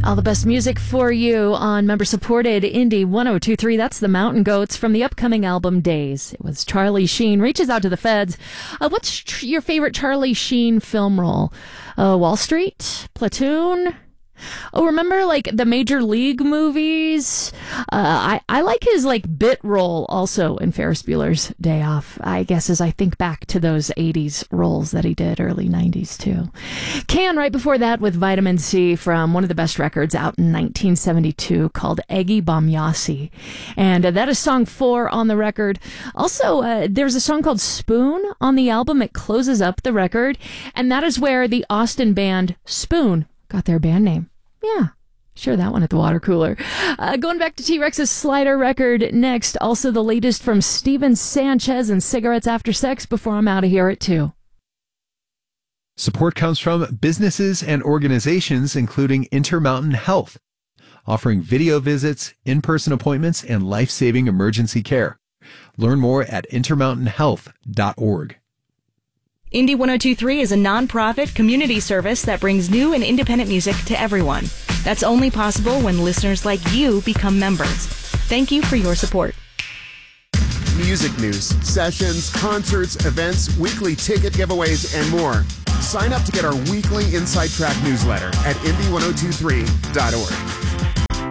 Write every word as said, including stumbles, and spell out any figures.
All the best music for you on member-supported Indie one oh two point three. That's the Mountain Goats from the upcoming album Days. It was Charlie Sheen reaches out to the feds. Uh, what's tr- your favorite Charlie Sheen film role? Uh, Wall Street? Platoon? Oh, remember like the Major League movies? Uh, I, I like his like bit role also in Ferris Bueller's Day Off, I guess, as I think back to those eighties roles that he did, early nineties too. Can right before that with Vitamin C from one of the best records out in nineteen seventy-two called Eggy Bamyasi. And uh, that is song four on the record. Also, uh, there's a song called Spoon on the album. It closes up the record. And that is where the Austin band Spoon got their band name. Yeah, sure, that one at the water cooler. Uh, going back to T-Rex's Slider record next. Also the latest from Steven Sanchez and Cigarettes After Sex before I'm out of here at two. Support comes from businesses and organizations including Intermountain Health, offering video visits, in-person appointments, and life-saving emergency care. Learn more at intermountain health dot org. Indie one oh two point three is a non-profit community service that brings new and independent music to everyone. That's only possible when listeners like you become members. Thank you for your support. Music news, sessions, concerts, events, weekly ticket giveaways, and more. Sign up to get our weekly Inside Track newsletter at indie one oh two three dot org.